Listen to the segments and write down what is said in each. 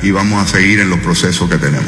y vamos a seguir en los procesos que tenemos.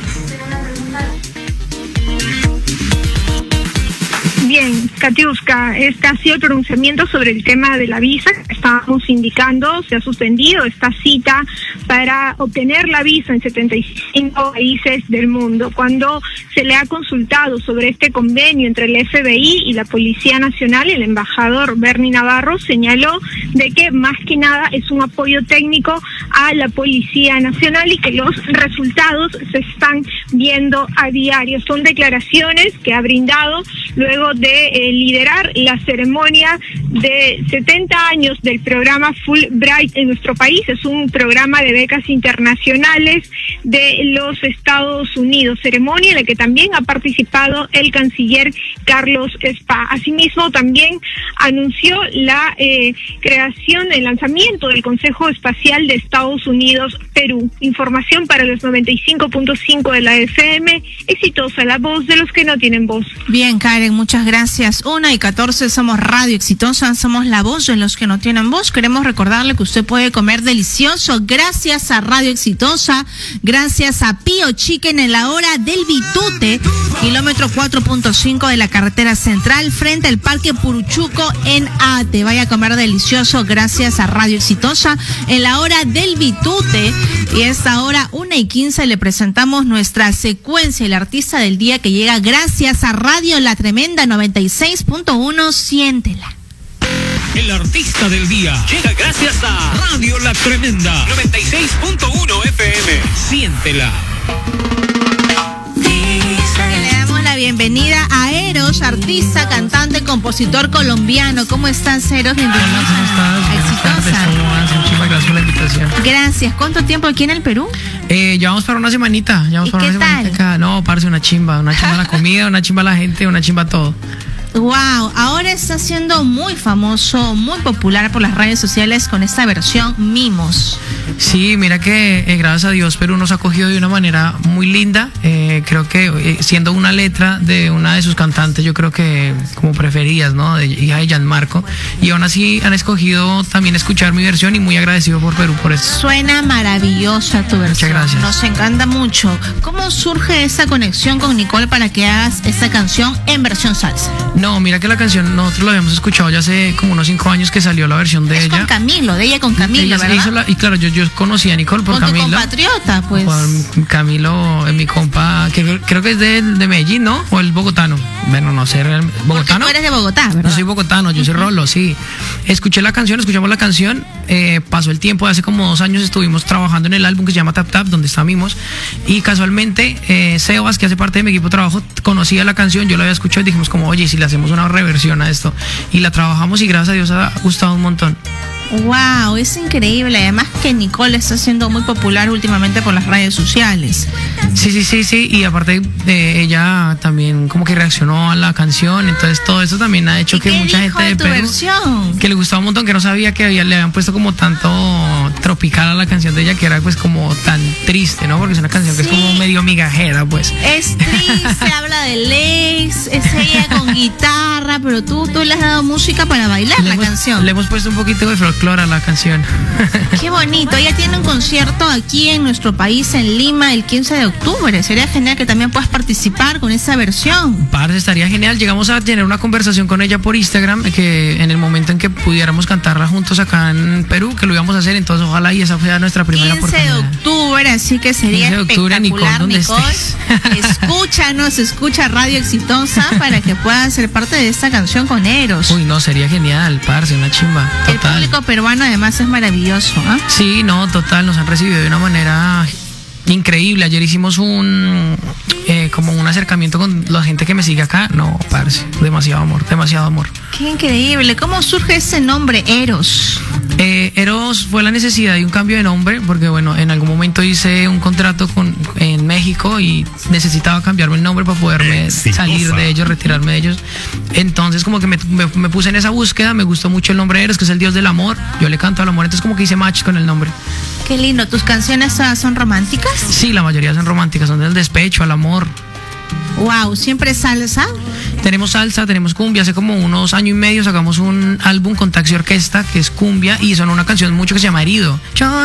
Bien, Katiuska, este ha sido el pronunciamiento sobre el tema de la visa que estábamos indicando. Se ha suspendido esta cita para obtener la visa en 75 países del mundo. Cuando se le ha consultado sobre este convenio entre el FBI y la Policía Nacional, el embajador Bernie Navarro señaló de que más que nada es un apoyo técnico a la Policía Nacional y que los resultados se están viendo a diario. Son declaraciones que ha brindado luego de liderar la ceremonia de 70 años del programa Fulbright en nuestro país. Es un programa de becas internacionales de los Estados Unidos, ceremonia en la que también ha participado el canciller Carlos Spa. Asimismo, también anunció la creación, el lanzamiento del Consejo Espacial de Estados Unidos-Perú. Información para los 95.5 de la FM, exitosa, la voz de los que no tienen voz. Bien, Karen, muchas gracias. 1:14, somos Radio Exitosa, somos la voz de los que no tienen voz. Queremos recordarle que usted puede comer delicioso gracias a Radio Exitosa, gracias a Pío Chicken en la hora del Bitute, kilómetro 4.5 de la carretera central, frente al Parque Puruchuco en Ate. Vaya a comer delicioso gracias a Radio Exitosa en la hora del Bitute. Y a esta hora, 1:15, le presentamos nuestra secuencia, el artista del día, que llega gracias a Radio La Tremenda 96.1. Siéntela. El artista del día llega gracias a Radio La Tremenda 96.1 FM. Siéntela. Le damos la bienvenida a Eros, artista, cantante, compositor colombiano. ¿Cómo estás, Eros? Bienvenido. ¿Cómo estás? Exitosa. Muchísimas gracias por la invitación. Gracias. ¿Cuánto tiempo aquí en el Perú? Llevamos para una semanita. ¿Y qué tal? Acá. No, parece una chimba la comida, una chimba la gente, una chimba todo. Wow, ahora está siendo muy famoso, muy popular por las redes sociales con esta versión Mimos. Sí, mira que gracias a Dios Perú nos ha acogido de una manera muy linda. Creo que siendo una letra de una de sus cantantes, yo creo que como preferidas, ¿no? De hija de Gianmarco. Y aún así han escogido también escuchar mi versión y muy agradecido por Perú por eso. Suena maravillosa tu versión. Muchas gracias. Nos encanta mucho. ¿Cómo surge esa conexión con Nicole para que hagas esta canción en versión salsa? No, mira que la canción nosotros la habíamos escuchado ya hace como unos 5 años que salió la versión de ella. Es con Camilo, de ella con Camilo, ella ¿verdad? y claro, yo conocí a Nicole por Camilo. Con tu compatriota, pues. Por Camilo, mi compa, que creo que es de Medellín, ¿no? O el bogotano. Bueno, no sé, ¿bogotano? Porque tú eres de Bogotá, ¿verdad? No soy bogotano, yo soy Rolo, sí. Escuchamos la canción, pasó el tiempo, hace como 2 años estuvimos trabajando en el álbum que se llama Tap Tap, donde está Mimos, y casualmente Sebas, que hace parte de mi equipo de trabajo, conocía la canción, yo la había escuchado y dijimos como, oye, si le hacemos una reversión a esto, y la trabajamos y gracias a Dios ha gustado un montón. Wow, es increíble. Además que Nicole está siendo muy popular últimamente por las redes sociales. Sí. Y aparte ella también como que reaccionó a la canción. Entonces todo eso también ha hecho que mucha gente de Perú que le gustaba un montón, que no sabía que le habían puesto como tanto tropical a la canción de ella, que era pues como tan triste, ¿no? Porque es una canción que es como medio migajera, pues. Es triste, habla de Lex, es ella con guitarra, pero tú le has dado música para bailar la canción. Le hemos puesto un poquito de folclore a la canción. Qué bonito. Ella tiene un concierto aquí en nuestro país, en Lima, el 15 de octubre. Sería genial que también puedas participar con esa versión. Parce, estaría genial. Llegamos a tener una conversación con ella por Instagram, que en el momento en que pudiéramos cantarla juntos acá en Perú, que lo íbamos a hacer, entonces ojalá y esa sea nuestra primera oportunidad. 15 de octubre, así que sería 15 de octubre, espectacular, Nicole, Nicole. Escucha Radio Exitosa para que puedas ser parte de esta canción con Eros. Uy, no, sería genial, parce, una chimba. Total. El público peruano además es maravilloso, ¿eh? Sí, no, total, nos han recibido de una manera increíble. Ayer hicimos como un acercamiento con la gente que me sigue acá. No, parce, demasiado amor. Qué increíble. ¿Cómo surge ese nombre, Eros? Eros fue la necesidad de un cambio de nombre, porque bueno, en algún momento hice un contrato en México y necesitaba cambiarme el nombre para poderme salir de ellos, retirarme de ellos. Entonces como que me puse en esa búsqueda, me gustó mucho el nombre Eros, que es el dios del amor. Yo le canto al amor, entonces como que hice match con el nombre. Qué lindo. ¿Tus canciones son románticas? Sí, la mayoría son románticas, son del despecho, al amor. Wow, ¿siempre salsa? Tenemos salsa, tenemos cumbia. Hace como unos años y medio sacamos un álbum con Taxi Orquesta, que es cumbia, y son una canción mucho que se llama Herido.